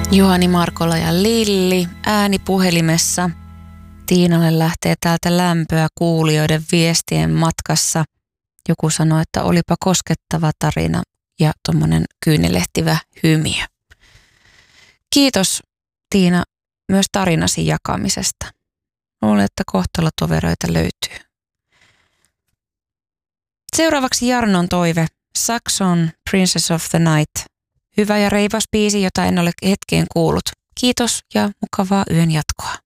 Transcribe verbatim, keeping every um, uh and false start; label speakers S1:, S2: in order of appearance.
S1: Juhani, Markola ja Lilli ääni puhelimessa. Tiinalle lähtee täältä lämpöä kuulijoiden viestien matkassa. Joku sanoi, että olipa koskettava tarina ja tommonen kyynelehtivä hymiö. Kiitos, Tiina, myös tarinasi jakamisesta. Luulen, että kohtalotoveroita löytyy. Seuraavaksi Jarnon toive, Saxon Princess of the Night. Hyvä ja reivas biisi, jota en ole hetkeen kuullut. Kiitos ja mukavaa yön jatkoa.